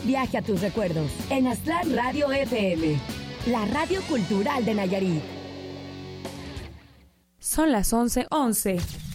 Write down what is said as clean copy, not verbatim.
Viaje a tus recuerdos en Aztlán Radio FM, la radio cultural de Nayarit. Son las 11:11.